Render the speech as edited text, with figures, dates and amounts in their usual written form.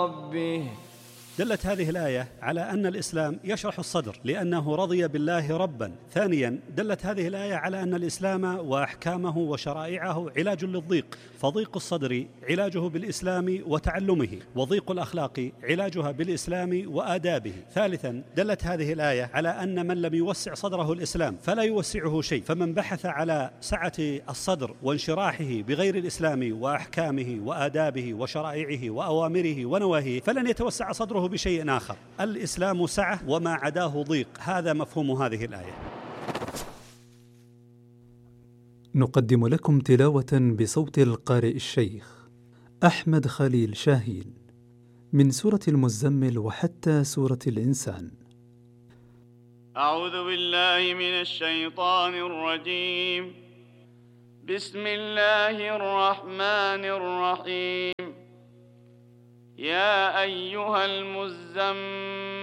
ربه. دلت هذه الآية على أن الإسلام يشرح الصدر لأنه رضي بالله ربا. ثانيا، دلت هذه الآية على أن الإسلام وأحكامه وشرائعه علاج للضيق، فضيق الصدر علاجه بالإسلام وتعلمه، وضيق الأخلاق علاجها بالإسلام وآدابه. ثالثا، دلت هذه الآية على أن من لم يوسع صدره الإسلام فلا يوسعه شيء، فمن بحث على سعة الصدر وانشراحه بغير الإسلام وأحكامه وآدابه وشرائعه وأوامره ونواهيه فلن يتوسع صدره بشيء آخر. الإسلام سعة وما عداه ضيق، هذا مفهوم هذه الآية. نقدم لكم تلاوة بصوت القارئ الشيخ أحمد خليل شاهين من سورة المزمل وحتى سورة الإنسان. أعوذ بالله من الشيطان الرجيم. بسم الله الرحمن الرحيم. يا أيها المزمل